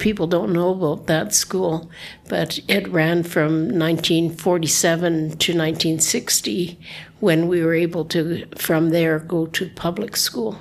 people don't know about that school, but it ran from 1947 to 1960 when we were able to, from there, go to public school.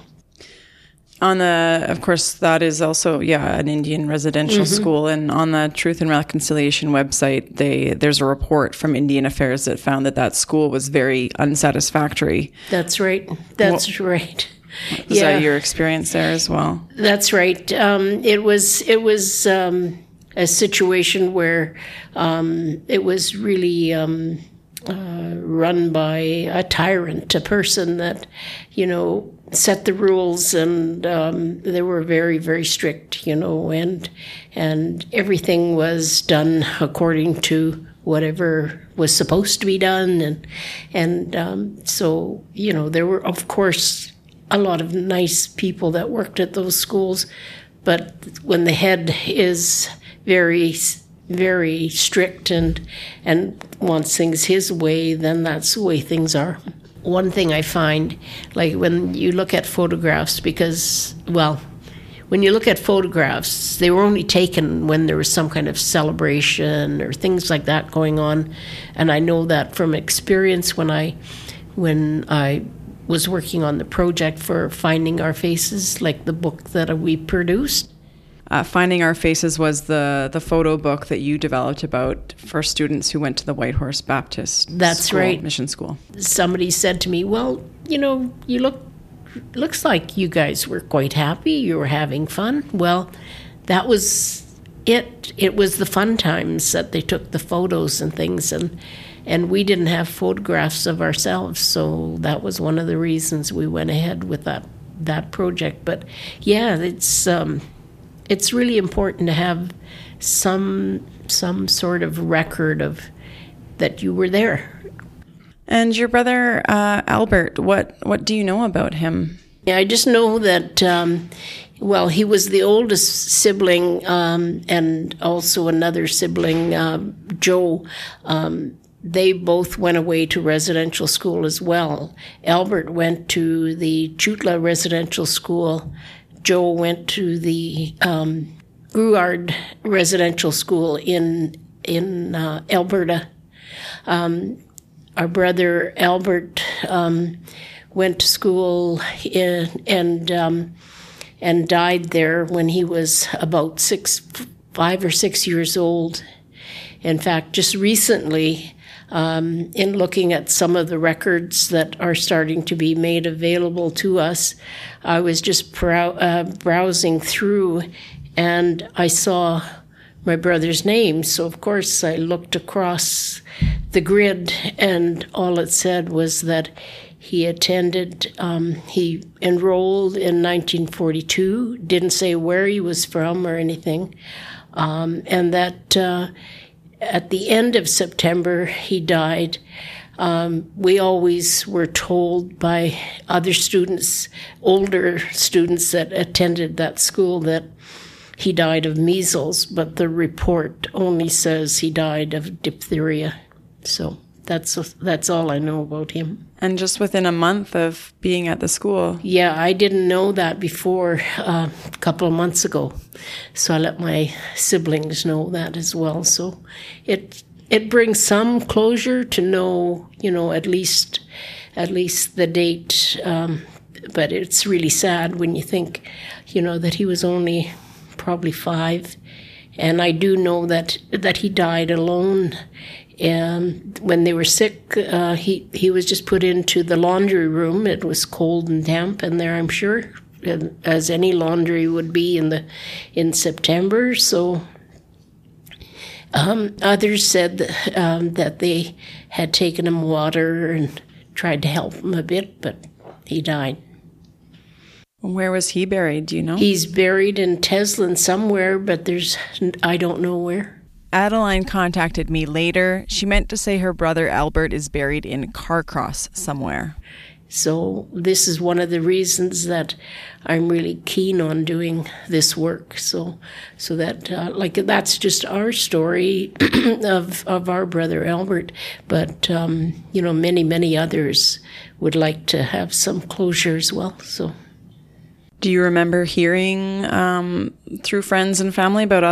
Of course, that is also, an Indian residential school. And on the Truth and Reconciliation website, there's a report from Indian Affairs that found that school was very unsatisfactory. That's right. Right. Was that your experience there as well? That's right. It was a situation where it was really run by a tyrant, a person that, set the rules, and they were very, very strict, and everything was done according to whatever was supposed to be done, and so there were, of course, a lot of nice people that worked at those schools, but when the head is very, very strict and wants things his way, then that's the way things are. One thing I find, like when you look at photographs, when you look at photographs, they were only taken when there was some kind of celebration or things like that going on. And I know that from experience when I was working on the project for Finding Our Faces, like the book that we produced. Finding Our Faces was the photo book that you developed for students who went to the Whitehorse Baptist Mission School. Somebody said to me, well, looks like you guys were quite happy. You were having fun. Well, that was it. It was the fun times that they took the photos and things, and we didn't have photographs of ourselves, so that was one of the reasons we went ahead with that project. But yeah, it's really important to have some sort of record of that you were there. And your brother Albert, what do you know about him? Yeah, I just know that he was the oldest sibling, and also another sibling, Joe. They both went away to residential school as well. Albert went to the Chutla Residential School. Joe went to the Gruard Residential School in Alberta. Our brother Albert went to school and died there when he was about 5 or 6 years old. In fact, just recently, in looking at some of the records that are starting to be made available to us, I was just browsing through, and I saw my brother's name. So, of course, I looked across the grid, and all it said was that he he enrolled in 1942, didn't say where he was from or anything, and that at the end of September, he died. We always were told by other students, older students that attended that school, that he died of measles, but the report only says he died of diphtheria. So that's all I know about him. And just within a month of being at the school? Yeah, I didn't know that before a couple of months ago. So I let my siblings know that as well. So it brings some closure to know, at least the date. But it's really sad when you think, that he was only probably 5. And I do know that he died alone. And when they were sick, he was just put into the laundry room. It was cold and damp in there, I'm sure, as any laundry would be in September. So others said that they had taken him water and tried to help him a bit, but he died. Where was he buried? Do you know? He's buried in Teslin somewhere, but I don't know where. Adeline contacted me later. She meant to say her brother Albert is buried in Carcross somewhere. So this is one of the reasons that I'm really keen on doing this work. So that that's just our story of our brother Albert. But many, many others would like to have some closure as well. So. Do you remember hearing through friends and family about